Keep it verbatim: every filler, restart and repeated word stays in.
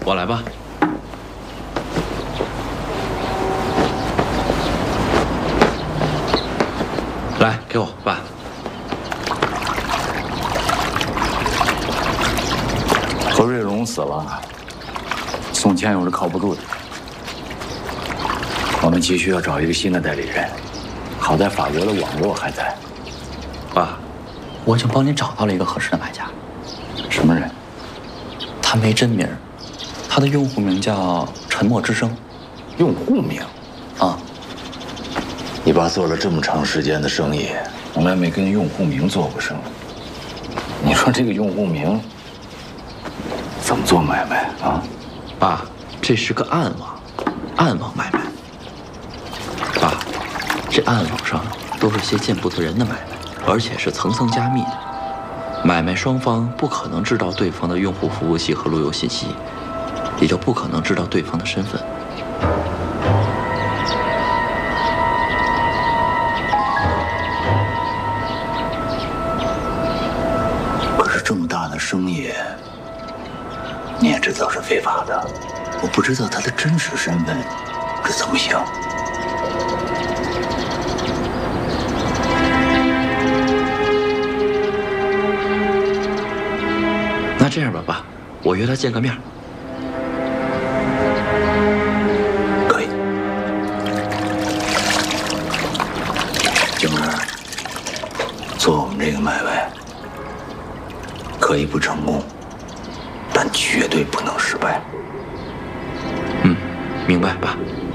我来吧。来，给我爸。 何瑞荣死了，宋谦又是靠不住的，我们急需要找一个新的代理人。好在法国的网络还在。 爸，我已经帮你找到了一个合适的买家。 什么人？ 他没真名，他的用户名叫沉默之声。 用户名？ 啊。 你爸做了这么长时间的生意，从来没跟用户名做过生意。你说这个用户名怎么做买卖啊？ 爸，这是个暗网，暗网买卖。爸，这暗网上都是些见不得人的买卖，而且是层层加密的。买卖双方不可能知道对方的用户服务器和路由信息，也就不可能知道对方的身份。 可是这么大的生意，你也知道是非法的，我不知道他的真实身份，这怎么行？ 那这样吧，爸，我约他见个面。 可以。静儿，做我们这个买卖，可以不成功，但绝对不能失败。 嗯，明白，爸。